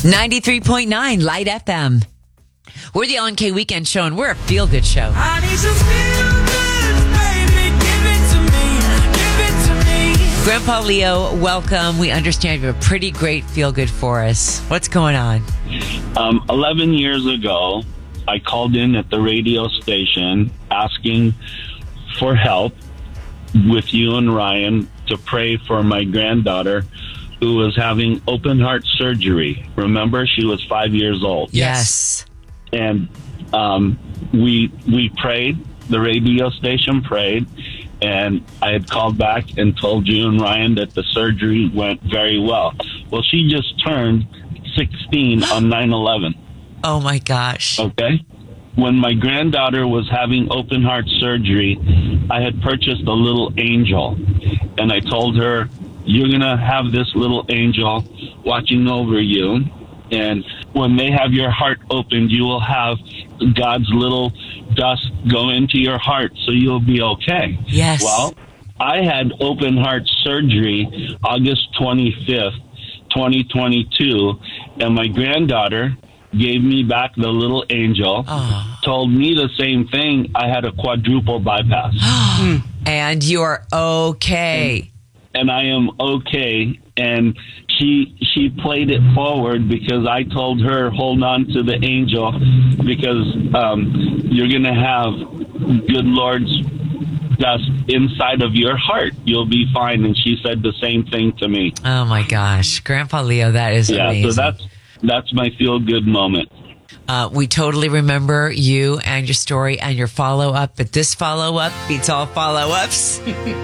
93.9 Light FM. We're the LNK Weekend Show, and we're a feel-good show. I need some feel-good, baby. Give it to me. Give it to me. Grandpa Leo, welcome. We understand you have a pretty great feel-good for us. What's going on? 11 years ago, I called in at the radio station asking for help with you and Ryan to pray for my granddaughter who was having open heart surgery. Remember, she was 5 years old. Yes. And we prayed, the radio station prayed, and I had called back and told you and Ryan that the surgery went very well. Well, she just turned 16 on 9/11. Oh, my gosh. Okay? When my granddaughter was having open heart surgery, I had purchased a little angel. And I told her, you're going to have this little angel watching over you. And when they have your heart opened, you will have God's little dust go into your heart, so you'll be okay. Yes. Well, I had open heart surgery August 25th, 2022, and my granddaughter gave me back the little angel, told me the same thing. I had a quadruple bypass. And you're okay. And I am okay. And she played it forward because I told her, hold on to the angel because you're going to have good Lord's dust inside of your heart. You'll be fine. And she said the same thing to me. Oh, my gosh. Grandpa Leo, that is amazing. So that's my feel-good moment. We totally remember you and your story and your follow-up, but this follow-up beats all follow-ups.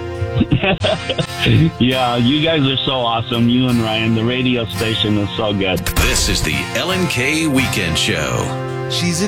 Yeah, you guys are so awesome. You and Ryan, the radio station is so good. This is the LNK Weekend Show. She's a